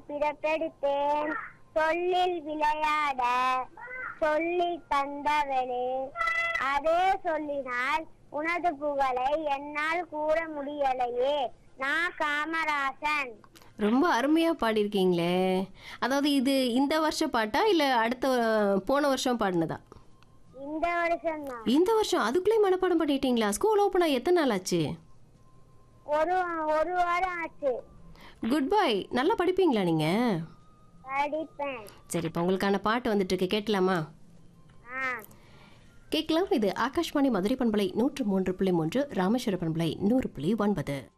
பிறப்பெடுத்தேன் சொல்லில் விளையாட சொல்லி தந்தவனே அதே சொல்லினால் உனது புகழை என்னால் கூற முடியலையே. நான் காமராசன். ரொம்ப அருமையா பாடியிருக்கீங்களே. அதாவது இது இந்த வருஷம் பாட்டா இல்ல அடுத்த போன வருஷம் பாடினதா? இந்த வருஷம் தான். இந்த வருஷம் அதுக்குள்ளே மனப்பாடம் பண்ணிட்டீங்களா? ஸ்கூல் ஓப்பன் ஆகி எத்தனை நாள் ஆச்சு? ஒரு வாரம் ஆச்சு. குட் பாய். நல்லா படிப்பீங்களா நீங்க? படிப்பேன். சரி, இப்போ உங்களுக்கான பாட்டு வந்துட்டு இருக்கு, கேட்கலாமா? கேட்கலாம். இது ஆகாஷ்வாணி மதுரை பண்பலை 103.3, ராமேஸ்வர பண்பலை 100.9.